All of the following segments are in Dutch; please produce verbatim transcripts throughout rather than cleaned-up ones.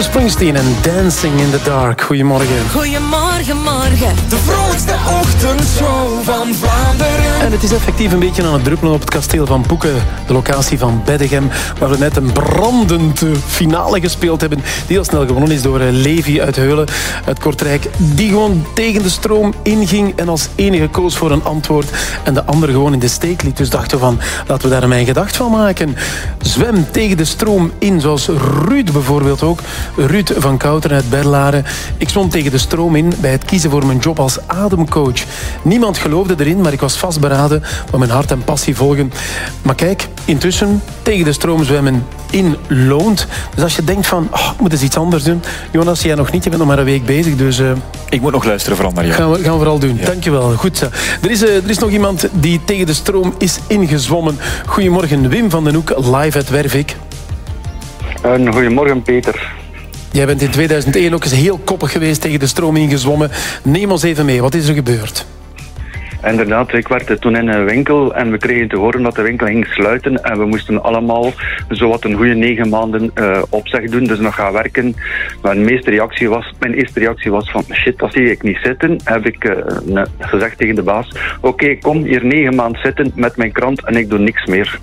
Bruce Springsteen en Dancing in the Dark. Goedemorgen. Goedemorgen, morgen. De vrolijkste ochtendshow van Vlaanderen. En het is effectief een beetje aan het druppelen op het kasteel van Poeken. De locatie van Beddegem, waar we net een brandend finale gespeeld hebben. Die heel snel gewonnen is door Levi uit Heulen, uit Kortrijk. Die gewoon tegen de stroom inging en als enige koos voor een antwoord. En de ander gewoon in de steek liet. Dus dachten we van, laten we daar mijn gedacht van maken. Zwem tegen de stroom in, zoals Ruud bijvoorbeeld ook. Ruud van Kouteren uit Berlaren. Ik zwom tegen de stroom in bij het kiezen voor mijn job als ademcoach. Niemand geloofde erin, maar ik was vastberaden van mijn hart en passie volgen. Maar kijk, intussen tegen de stroom zwemmen in loont. Dus als je denkt van, oh, ik moet eens iets anders doen. Jonas, jij nog niet, je bent nog maar een week bezig. Dus uh, ik moet nog luisteren vooral naar jou. Gaan we, gaan we vooral doen. Ja. Dankjewel. Goed zo. Er is, uh, er is nog iemand die tegen de stroom is ingezwommen. Goedemorgen, Wim van den Hoek, live uit Wervik. Een goedemorgen, Peter. Jij bent in tweeduizend één ook eens heel koppig geweest, tegen de stroom ingezwommen. Neem ons even mee, wat is er gebeurd? Inderdaad, ik werkte toen in een winkel en we kregen te horen dat de winkel ging sluiten en we moesten allemaal zowat een goede negen maanden uh, opzeg doen, dus nog gaan werken. Mijn, meeste reactie was, mijn eerste reactie was van shit, dat zie ik niet zitten. Heb ik uh, gezegd tegen de baas, oké, okay, kom hier negen maanden zitten met mijn krant en ik doe niks meer.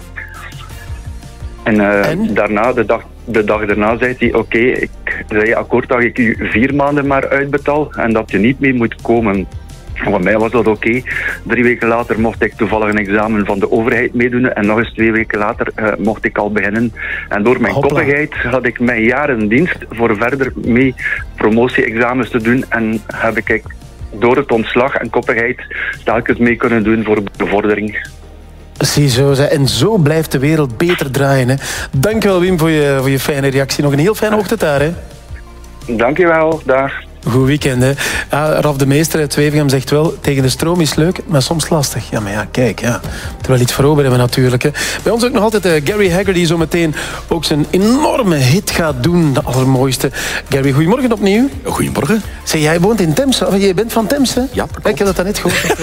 En, uh, en? daarna, de dag, de dag daarna zei hij, oké, okay, ik zei akkoord dat ik u vier maanden maar uitbetaal en dat je niet meer moet komen. Voor mij was dat oké. Okay. Drie weken later mocht ik toevallig een examen van de overheid meedoen en nog eens twee weken later uh, mocht ik al beginnen. En door mijn Hopla. koppigheid had ik mijn jaren dienst voor verder mee promotie-examens te doen en heb ik door het ontslag en koppigheid telkens mee kunnen doen voor bevordering. Ziezo, en zo blijft de wereld beter draaien. Hè. Dankjewel Wim voor je, voor je fijne reactie. Nog een heel fijne ochtend daar. Hè. Dankjewel, dag. Goed weekend, hè. Ja, Raf de Meester uit Tweventem zegt wel, tegen de stroom is leuk, maar soms lastig. Ja, maar ja, kijk, ja. Terwijl iets voor over hebben natuurlijk. Hè. Bij ons ook nog altijd uh, Gary Hagger, die zo meteen ook zijn enorme hit gaat doen. De allermooiste. Gary, goedemorgen opnieuw. Goedemorgen. Zeg, jij woont in Temse. Oh, jij bent van Temse? Ja, klopt. Ik heb dat dan net gehoord.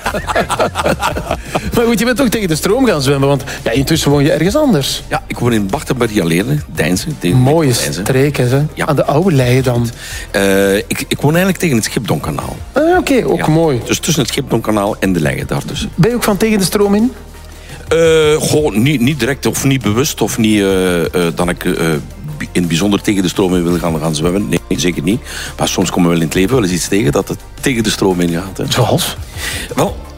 Maar goed, je bent toch tegen de stroom gaan zwemmen, want ja, intussen woon je ergens anders. Ja, ik woon in Bachtenberg alleen, Deinzen. Mooie streken, hè. Ja. Aan de oude leien dan. Uh, ik, ik woon eigenlijk tegen het Schipdonkanaal. Ah, Oké, okay, ook ja. mooi. Dus tussen het Schipdonkanaal en de leien daartussen. Ben je ook van tegen de stroom in? Uh, gewoon niet, niet direct of niet bewust of niet uh, uh, dat ik... Uh, in het bijzonder tegen de stroom in wil gaan, gaan zwemmen. Nee, zeker niet. Maar soms komen we wel in het leven wel eens iets tegen dat het tegen de stroom in gaat. Hè. Zoals? Wel,